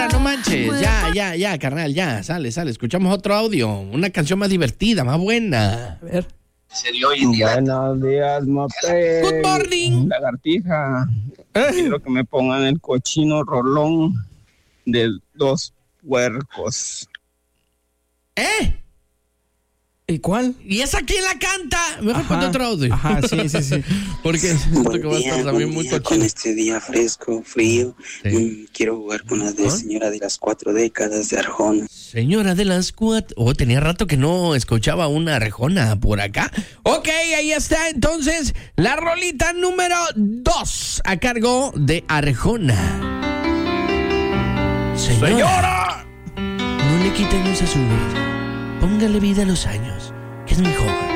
señora, no manches. Ya, carnal, ya. Sale. Escuchamos otro audio. Una canción más divertida, más buena. A ver. Buenos días, Moped. Good morning. Lagartija. Quiero que me pongan el cochino rolón de 2 puercos. ¿Y cuál? ¿Y esa quién la canta? Mejor ponte otro audio. Ajá, sí. Porque siento que va a estar también muy con cochino. este día fresco, frío. Sí. Quiero jugar con la de Señora de las 4 décadas de Arjona. Señora de las 4. Oh, tenía rato que no escuchaba una Arjona por acá. Ok, ahí está entonces la rolita número 2 a cargo de Arjona. Señora, no le quiten luz a su vida. Póngale vida a los años, que es mejor.